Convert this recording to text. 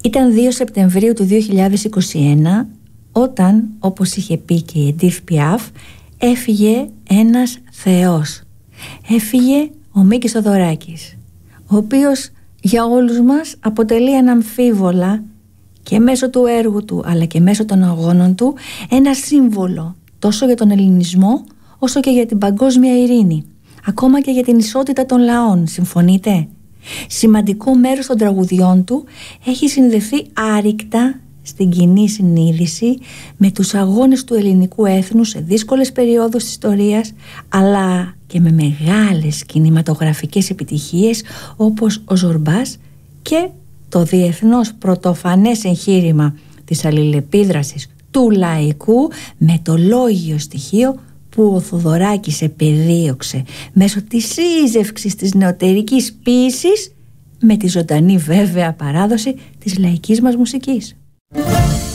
Ήταν 2 Σεπτεμβρίου του 2021 όταν, όπως είχε πει και η Εντίθ Πιάφ, έφυγε ένας θεός. Έφυγε ο Μίκης Θοδωράκης, ο οποίος για όλους μας αποτελεί αναμφίβολα και μέσω του έργου του αλλά και μέσω των αγώνων του ένα σύμβολο τόσο για τον ελληνισμό όσο και για την παγκόσμια ειρήνη, ακόμα και για την ισότητα των λαών. Συμφωνείτε? Σημαντικό μέρος των τραγουδιών του έχει συνδεθεί άρρηκτα στην κοινή συνείδηση με τους αγώνες του ελληνικού έθνους σε δύσκολες περιόδους της ιστορίας, αλλά και με μεγάλες κινηματογραφικές επιτυχίες όπως ο Ζορμπάς και το διεθνώς πρωτοφανές εγχείρημα της αλληλεπίδρασης του λαϊκού με το λόγιο στοιχείο που ο Θοδωράκης επεδίωξε μέσω της σύζευξης της νεωτερικής ποίησης με τη ζωντανή βέβαια παράδοση της λαϊκής μας μουσικής.